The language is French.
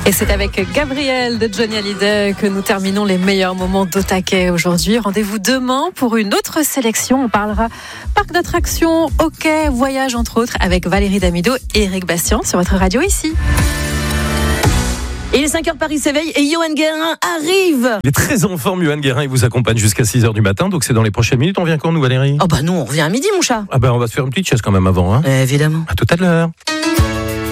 Et c'est avec Gabriel de Johnny Hallyday que nous terminons les meilleurs moments d'Au-Taquet aujourd'hui. Rendez-vous demain pour une autre sélection. On parlera parc d'attractions, hockey, voyage entre autres avec Valérie Damido et Eric Bastien sur votre radio ici. Il est 5h, Paris s'éveille et Johan Guérin arrive. Il est très en forme, Johan Guérin. Il vous accompagne jusqu'à 6h du matin. Donc c'est dans les prochaines minutes. On vient quand nous, Valérie ? Oh bah nous, on revient à midi, mon chat. Ah ben on va se faire une petite chaise quand même avant. Hein. Évidemment. À tout à l'heure.